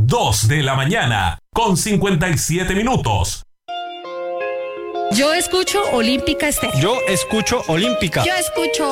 2 de la mañana, con 57 minutos. Yo escucho Olímpica Estéreo. Yo escucho Olímpica. Yo escucho